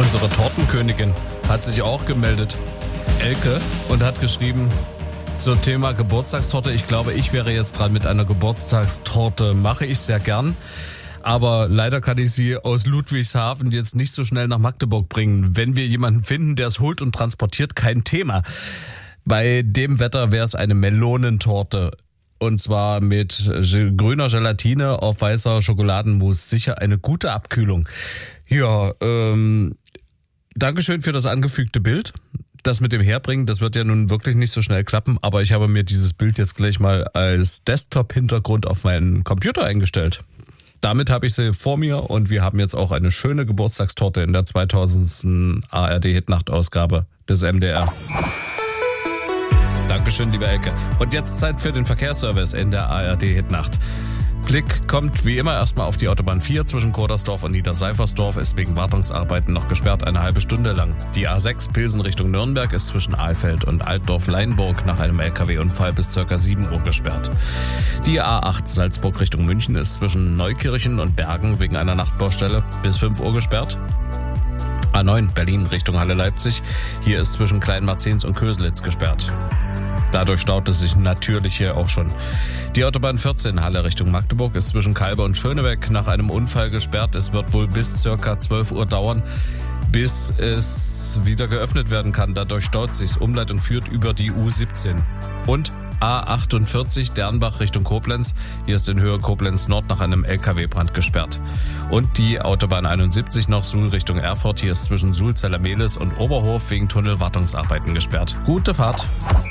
Unsere Tortenkönigin hat sich auch gemeldet, Elke, und hat geschrieben zum Thema Geburtstagstorte. Ich glaube, ich wäre jetzt dran mit einer Geburtstagstorte. Mache ich sehr gern. Aber leider kann ich sie aus Ludwigshafen jetzt nicht so schnell nach Magdeburg bringen. Wenn wir jemanden finden, der es holt und transportiert, kein Thema. Bei dem Wetter wäre es eine Melonentorte. Und zwar mit grüner Gelatine auf weißer Schokoladenmousse. Sicher eine gute Abkühlung. Ja, Dankeschön für das angefügte Bild. Das mit dem Herbringen, das wird ja nun wirklich nicht so schnell klappen. Aber ich habe mir dieses Bild jetzt gleich mal als Desktop-Hintergrund auf meinen Computer eingestellt. Damit habe ich sie vor mir und wir haben jetzt auch eine schöne Geburtstagstorte in der 2000. ARD-Hitnacht-Ausgabe des MDR. Dankeschön, liebe Elke. Und jetzt Zeit für den Verkehrsservice in der ARD-Hitnacht. Blick kommt wie immer erstmal auf die Autobahn 4 zwischen Kodersdorf und Niederseifersdorf, ist wegen Wartungsarbeiten noch gesperrt eine halbe Stunde lang. Die A6 Pilsen Richtung Nürnberg ist zwischen Ahlfeld und Altdorf-Leinburg nach einem LKW-Unfall bis ca. 7 Uhr gesperrt. Die A8 Salzburg Richtung München ist zwischen Neukirchen und Bergen wegen einer Nachtbaustelle bis 5 Uhr gesperrt. A9 Berlin Richtung Halle-Leipzig, hier ist zwischen Kleinmarzens und Köselitz gesperrt. Dadurch staut es sich natürlich hier auch schon. Die Autobahn 14 Halle Richtung Magdeburg ist zwischen Kalbe und Schönebeck nach einem Unfall gesperrt. Es wird wohl bis ca. 12 Uhr dauern, bis es wieder geöffnet werden kann. Dadurch staut sich's. Umleitung führt über die U17. Und A48 Dernbach Richtung Koblenz. Hier ist in Höhe Koblenz Nord nach einem LKW-Brand gesperrt. Und die Autobahn 71 noch Suhl Richtung Erfurt. Hier ist zwischen Suhl-Zellermehlis und Oberhof wegen Tunnelwartungsarbeiten gesperrt. Gute Fahrt!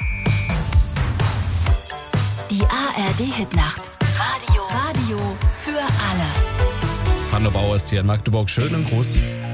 Die ARD-Hitnacht. Radio für alle. Hanno Bauer ist hier in Magdeburg. Schönen Gruß.